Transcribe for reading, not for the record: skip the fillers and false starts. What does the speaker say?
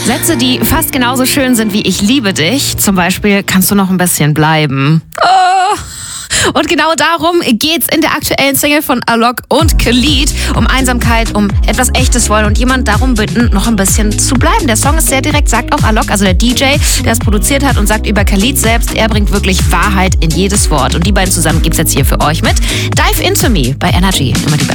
Sätze, die fast genauso schön sind wie ich liebe dich. Zum Beispiel, kannst du noch ein bisschen bleiben? Oh. Und genau darum geht's in der aktuellen Single von Alok und Khalid. Um Einsamkeit, um etwas Echtes wollen und jemand darum bitten, noch ein bisschen zu bleiben. Der Song ist sehr direkt, sagt auch Alok, also der DJ, der es produziert hat, und sagt über Khalid selbst, er bringt wirklich Wahrheit in jedes Wort. Und die beiden zusammen gibt's jetzt hier für euch mit Dive Into Me bei Energy. Immer die Beste.